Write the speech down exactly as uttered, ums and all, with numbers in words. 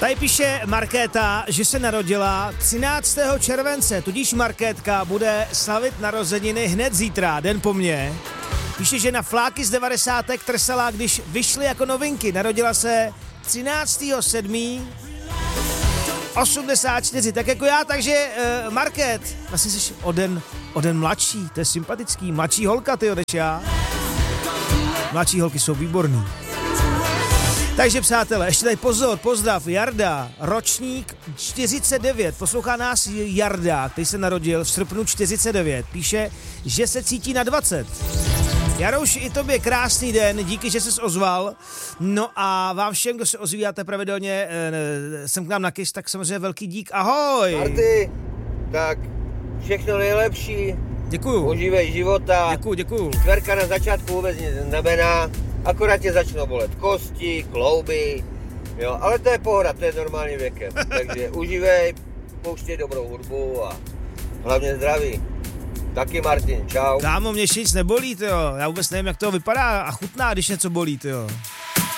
Tady píše Markéta, že se narodila třináctého července, tudíž Markétka bude slavit narozeniny hned zítra, den po mně. Píše, že na fláky z devadesátek trsala, když vyšly jako novinky. Narodila se třináctého sedmého osmdesát čtyři, tak jako já, takže uh, Market, vlastně jsi o den, o den mladší, to je sympatický, mladší holka, ty odeš já. Mladší holky jsou výborný. Takže přátelé, ještě tady pozor, pozdrav, Jarda, ročník čtyřicet devět, poslouchá nás Jarda, který se narodil v srpnu čtyřicet devět, píše, že se cítí na dvacet. Jarouši, i tobě krásný den, díky, že ses ozval. No a vám všem, kdo se ozvíjáte pravidelně e, sem k nám na Kiss, tak samozřejmě velký dík, ahoj. Marty, tak všechno nejlepší. Děkuju. Užívej života. Děkuju, děkuju. Čtverka na začátku vůbec nic neznamená, akorát tě začnou bolet kosti, klouby, jo, ale to je pohoda, to je normální věkem. Takže užívej, pouštěj dobrou hudbu a hlavně zdraví. Taky Martin, čau. Kámo, mě nic nebolí, tyjo. Já vůbec nevím, jak to vypadá a chutná, když něco bolí, tyjo.